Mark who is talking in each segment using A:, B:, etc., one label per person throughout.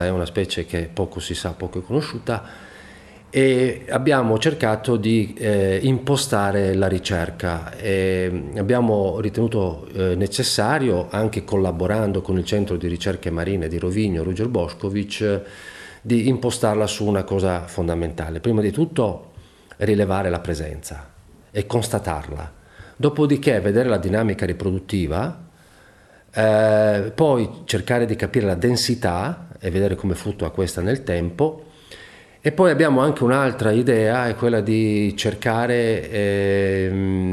A: È una specie che poco si sa, poco è conosciuta, e abbiamo cercato di impostare la ricerca e abbiamo ritenuto necessario, anche collaborando con il Centro di Ricerche Marine di Rovigno, Ruđer Bošković, di impostarla su una cosa fondamentale. Prima di tutto rilevare la presenza e constatarla, dopodiché vedere la dinamica riproduttiva, poi cercare di capire la densità e vedere come fluttua questa nel tempo. E poi abbiamo anche un'altra idea, è quella di cercare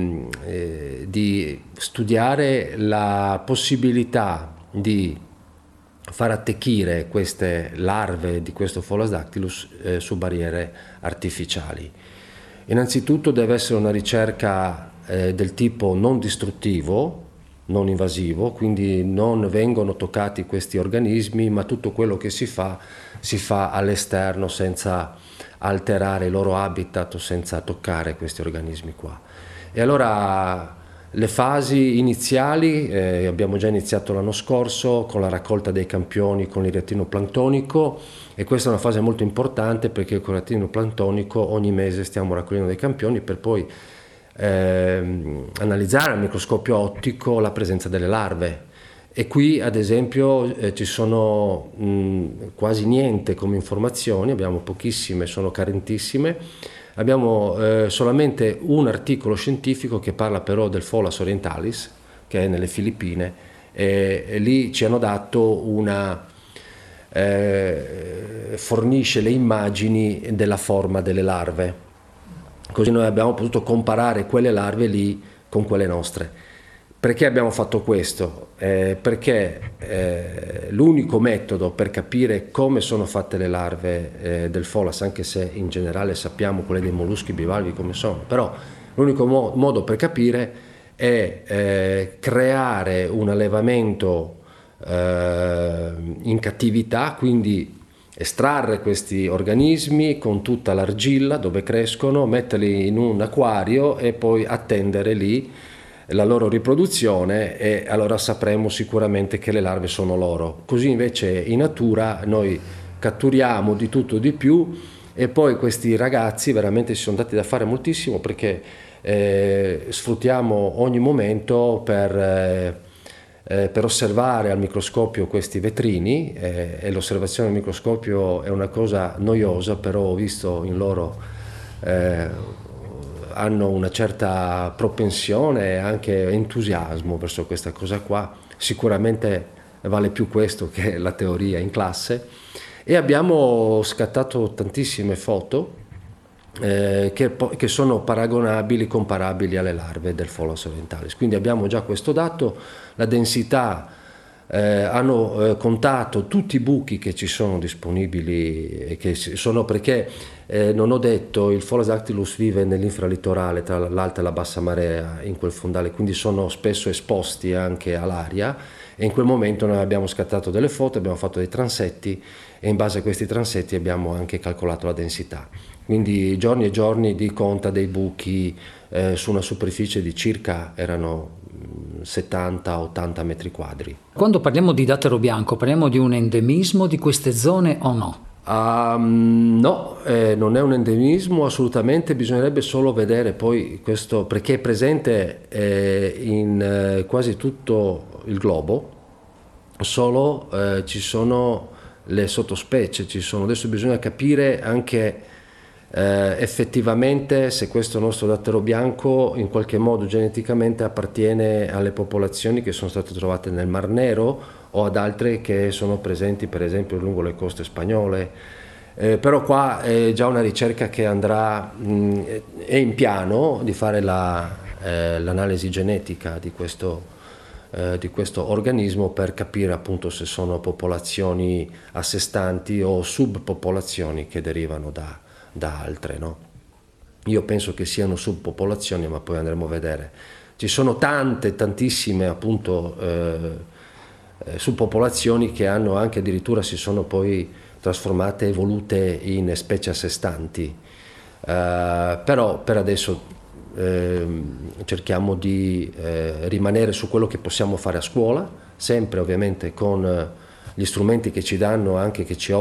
A: di studiare la possibilità di far attecchire queste larve di questo Pholasdactylus su barriere artificiali. Innanzitutto deve essere una ricerca del tipo non distruttivo, non invasivo, quindi non vengono toccati questi organismi, ma tutto quello che si fa all'esterno senza alterare il loro habitat o senza toccare questi organismi qua. E allora le fasi iniziali abbiamo già iniziato l'anno scorso con la raccolta dei campioni con il rettino plantonico, e questa è una fase molto importante perché con il rettino plantonico ogni mese stiamo raccogliendo dei campioni per poi analizzare al microscopio ottico la presenza delle larve. E qui ad esempio ci sono quasi niente come informazioni, abbiamo pochissime, sono carentissime. Abbiamo solamente un articolo scientifico che parla però del Pholas orientalis, che è nelle Filippine, e lì ci hanno dato fornisce le immagini della forma delle larve. Così noi abbiamo potuto comparare quelle larve lì con quelle nostre. Perché abbiamo fatto questo? Perché l'unico metodo per capire come sono fatte le larve del Pholas, anche se in generale sappiamo quelle dei molluschi bivalvi come sono, però l'unico modo per capire è creare un allevamento in cattività, quindi estrarre questi organismi con tutta l'argilla dove crescono, metterli in un acquario e poi attendere lì la loro riproduzione, e allora sapremo sicuramente che le larve sono loro. Così invece in natura noi catturiamo di tutto e di più, e poi questi ragazzi veramente si sono dati da fare moltissimo perché sfruttiamo ogni momento per osservare al microscopio questi vetrini, e l'osservazione al microscopio è una cosa noiosa, però ho visto in loro hanno una certa propensione e anche entusiasmo verso questa cosa qua. Sicuramente vale più questo che la teoria in classe, e abbiamo scattato tantissime foto che sono comparabili alle larve del Pholas orientalis. Quindi abbiamo già questo dato, la densità, hanno contato tutti i buchi che ci sono disponibili, e che sono, perché non ho detto, il Pholasdactylus vive nell'infralitorale tra l'alta e la bassa marea in quel fondale, quindi sono spesso esposti anche all'aria, e in quel momento noi abbiamo scattato delle foto, abbiamo fatto dei transetti, e in base a questi transetti abbiamo anche calcolato la densità. Quindi giorni e giorni di conta dei buchi su una superficie di circa, erano 70-80 metri quadri.
B: Quando parliamo di dattero bianco, parliamo di un endemismo di queste zone o no?
A: No, non è un endemismo assolutamente, bisognerebbe solo vedere poi questo, perché è presente in quasi tutto il globo, solo ci sono le sottospecie, adesso bisogna capire anche effettivamente se questo nostro dattero bianco in qualche modo geneticamente appartiene alle popolazioni che sono state trovate nel Mar Nero o ad altre che sono presenti per esempio lungo le coste spagnole. Però qua è già una ricerca che andrà, è in piano di fare l'analisi genetica di questo organismo per capire appunto se sono popolazioni a sé stanti o subpopolazioni che derivano da altre, no? Io penso che siano subpopolazioni, ma poi andremo a vedere. Ci sono tantissime appunto subpopolazioni che hanno anche addirittura si sono poi trasformate, evolute in specie a sé stanti, però per adesso cerchiamo di rimanere su quello che possiamo fare a scuola, sempre ovviamente con gli strumenti che ci danno, anche che ci